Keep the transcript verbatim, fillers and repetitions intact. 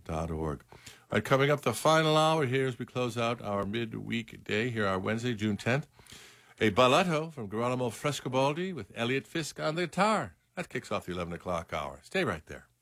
dot org. All right, coming up the final hour here as we close out our midweek day here, our Wednesday, June tenth. A balletto from Geronimo Frescobaldi with Elliot Fisk on the guitar. That kicks off the eleven o'clock hour. Stay right there.